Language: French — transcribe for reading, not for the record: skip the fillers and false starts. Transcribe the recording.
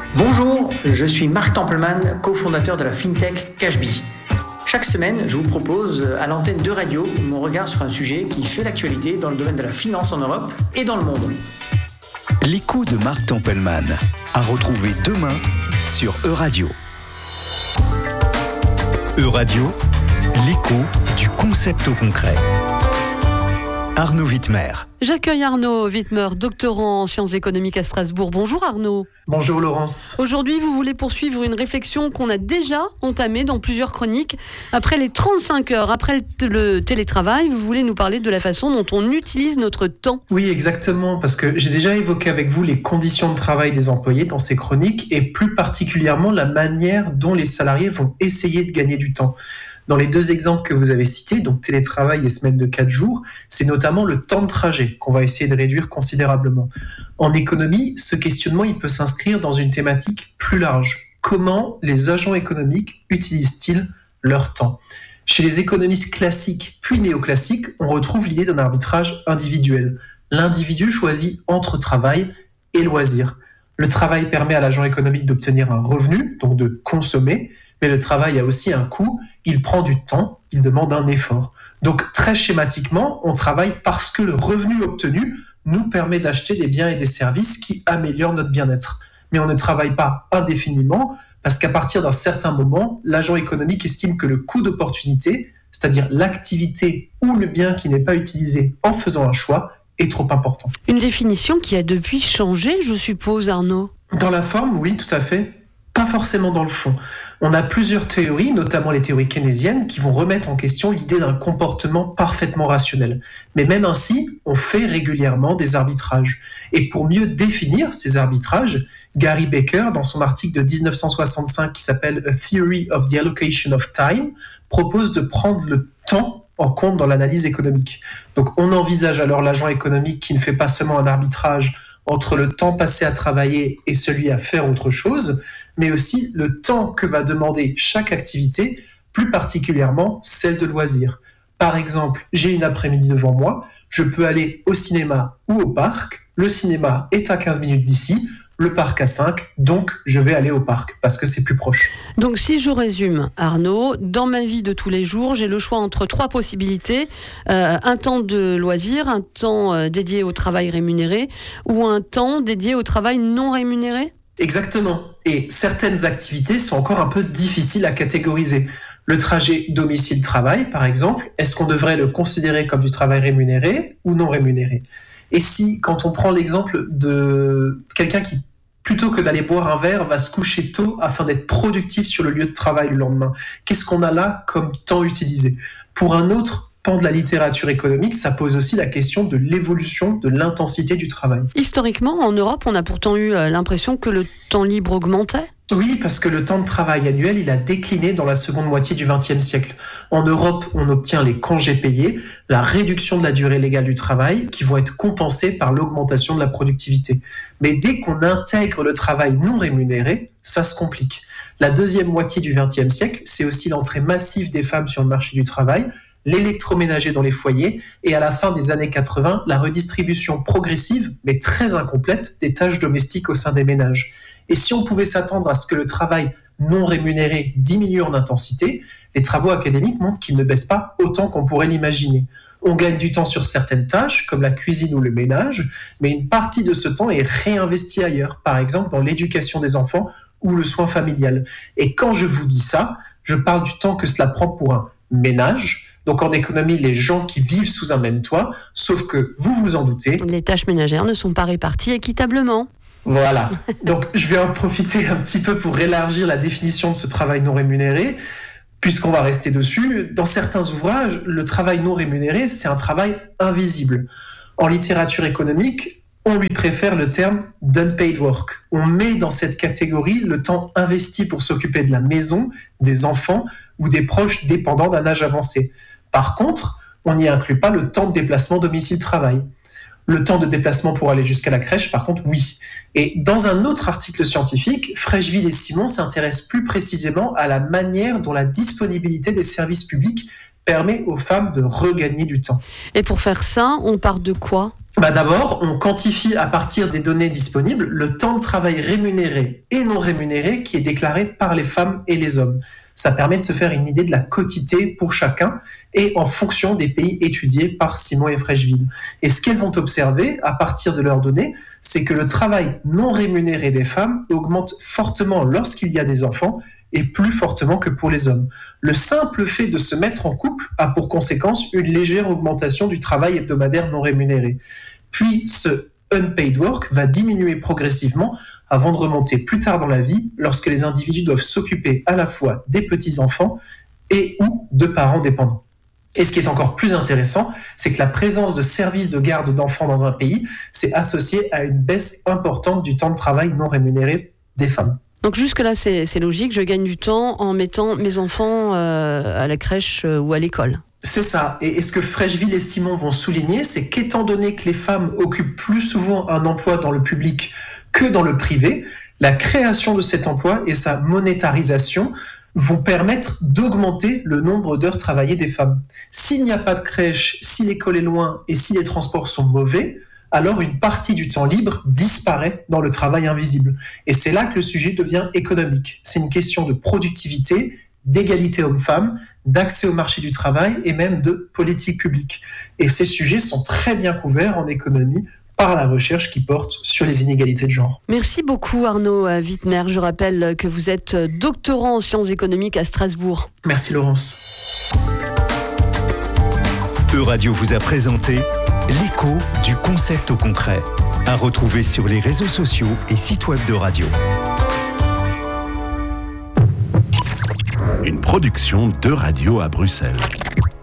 Bonjour, je suis Marc Templeman, cofondateur de la FinTech Cashbee. Chaque semaine, je vous propose à l'antenne de radio mon regard sur un sujet qui fait l'actualité dans le domaine de la finance en Europe et dans le monde. L'écho de Marc Templeman, à retrouver demain sur Euradio. Euradio, l'écho du concept au concret. Arnaud Wittmer. J'accueille Arnaud Wittmer, doctorant en sciences économiques à Strasbourg. Bonjour Arnaud. Bonjour Laurence. Aujourd'hui, vous voulez poursuivre une réflexion qu'on a déjà entamée dans plusieurs chroniques. Après les 35 heures, après le télétravail, vous voulez nous parler de la façon dont on utilise notre temps. Oui, exactement, parce que j'ai déjà évoqué avec vous les conditions de travail des employés dans ces chroniques et plus particulièrement la manière dont les salariés vont essayer de gagner du temps. Dans les deux exemples que vous avez cités, donc télétravail et semaine de 4 jours, c'est notamment le temps de trajet qu'on va essayer de réduire considérablement. En économie, ce questionnement il peut s'inscrire dans une thématique plus large. Comment les agents économiques utilisent-ils leur temps ? Chez les économistes classiques puis néoclassiques, on retrouve l'idée d'un arbitrage individuel. L'individu choisit entre travail et loisir. Le travail permet à l'agent économique d'obtenir un revenu, donc de consommer, mais le travail a aussi un coût, il prend du temps, il demande un effort. Donc très schématiquement, on travaille parce que le revenu obtenu nous permet d'acheter des biens et des services qui améliorent notre bien-être. Mais on ne travaille pas indéfiniment parce qu'à partir d'un certain moment, l'agent économique estime que le coût d'opportunité, c'est-à-dire l'activité ou le bien qui n'est pas utilisé en faisant un choix, est trop important. Une définition qui a depuis changé, je suppose, Arnaud. Dans la forme, oui, tout à fait. Pas forcément dans le fond. On a plusieurs théories, notamment les théories keynésiennes, qui vont remettre en question l'idée d'un comportement parfaitement rationnel. Mais même ainsi, on fait régulièrement des arbitrages. Et pour mieux définir ces arbitrages, Gary Becker, dans son article de 1965 qui s'appelle « A Theory of the Allocation of Time », propose de prendre le temps en compte dans l'analyse économique. Donc on envisage alors l'agent économique qui ne fait pas seulement un arbitrage entre le temps passé à travailler et celui à faire autre chose, mais aussi le temps que va demander chaque activité, plus particulièrement celle de loisir. Par exemple, j'ai une après-midi devant moi, je peux aller au cinéma ou au parc, le cinéma est à 15 minutes d'ici, le parc à 5, donc je vais aller au parc, parce que c'est plus proche. Donc si je résume, Arnaud, dans ma vie de tous les jours, j'ai le choix entre 3 possibilités, un temps de loisir, un temps dédié au travail rémunéré, ou un temps dédié au travail non rémunéré ? Exactement. Et certaines activités sont encore un peu difficiles à catégoriser. Le trajet domicile-travail, par exemple, est-ce qu'on devrait le considérer comme du travail rémunéré ou non rémunéré ? Et si, quand on prend l'exemple de quelqu'un qui, plutôt que d'aller boire un verre, va se coucher tôt afin d'être productif sur le lieu de travail le lendemain, qu'est-ce qu'on a là comme temps utilisé ? Pour un autre pan de la littérature économique, ça pose aussi la question de l'évolution de l'intensité du travail. Historiquement, en Europe, on a pourtant eu l'impression que le temps libre augmentait. Oui, parce que le temps de travail annuel, il a décliné dans la seconde moitié du XXe siècle. En Europe, on obtient les congés payés, la réduction de la durée légale du travail, qui vont être compensés par l'augmentation de la productivité. Mais dès qu'on intègre le travail non rémunéré, ça se complique. La deuxième moitié du XXe siècle, c'est aussi l'entrée massive des femmes sur le marché du travail, l'électroménager dans les foyers et à la fin des années 80, la redistribution progressive, mais très incomplète, des tâches domestiques au sein des ménages. Et si on pouvait s'attendre à ce que le travail non rémunéré diminue en intensité, les travaux académiques montrent qu'il ne baisse pas autant qu'on pourrait l'imaginer. On gagne du temps sur certaines tâches, comme la cuisine ou le ménage, mais une partie de ce temps est réinvestie ailleurs, par exemple dans l'éducation des enfants ou le soin familial. Et quand je vous dis ça, je parle du temps que cela prend pour un ménage. Donc en économie, les gens qui vivent sous un même toit, sauf que, vous vous en doutez, les tâches ménagères ne sont pas réparties équitablement. Voilà. Donc je vais en profiter un petit peu pour élargir la définition de ce travail non rémunéré, puisqu'on va rester dessus. Dans certains ouvrages, le travail non rémunéré, c'est un travail invisible. En littérature économique, on lui préfère le terme « d'unpaid work ». On met dans cette catégorie le temps investi pour s'occuper de la maison, des enfants ou des proches dépendants d'un âge avancé. Par contre, on n'y inclut pas le temps de déplacement domicile-travail. Le temps de déplacement pour aller jusqu'à la crèche, par contre, oui. Et dans un autre article scientifique, Frecheville et Simon s'intéressent plus précisément à la manière dont la disponibilité des services publics permet aux femmes de regagner du temps. Et pour faire ça, on part de quoi ? D'abord, on quantifie à partir des données disponibles le temps de travail rémunéré et non rémunéré qui est déclaré par les femmes et les hommes. Ça permet de se faire une idée de la quotité pour chacun et en fonction des pays étudiés par Simon et Freshville. Et ce qu'elles vont observer à partir de leurs données, c'est que le travail non rémunéré des femmes augmente fortement lorsqu'il y a des enfants et plus fortement que pour les hommes. Le simple fait de se mettre en couple a pour conséquence une légère augmentation du travail hebdomadaire non rémunéré. Puis ce unpaid work va diminuer progressivement avant de remonter plus tard dans la vie lorsque les individus doivent s'occuper à la fois des petits-enfants et ou de parents dépendants. Et ce qui est encore plus intéressant, c'est que la présence de services de garde d'enfants dans un pays, c'est associé à une baisse importante du temps de travail non rémunéré des femmes. Donc jusque-là, c'est logique, je gagne du temps en mettant mes enfants à la crèche ou à l'école. C'est ça. Et ce que Freshville et Simon vont souligner, c'est qu'étant donné que les femmes occupent plus souvent un emploi dans le public que dans le privé, la création de cet emploi et sa monétarisation vont permettre d'augmenter le nombre d'heures travaillées des femmes. S'il n'y a pas de crèche, si l'école est loin et si les transports sont mauvais, alors une partie du temps libre disparaît dans le travail invisible. Et c'est là que le sujet devient économique. C'est une question de productivité, d'égalité hommes-femmes, d'accès au marché du travail et même de politique publique. Et ces sujets sont très bien couverts en économie par la recherche qui porte sur les inégalités de genre. Merci beaucoup Arnaud Wittmer. Je rappelle que vous êtes doctorant en sciences économiques à Strasbourg. Merci Laurence. Euradio vous a présenté l'écho du concept au concret. À retrouver sur les réseaux sociaux et sites web de radio. Une production d'Euradio à Bruxelles.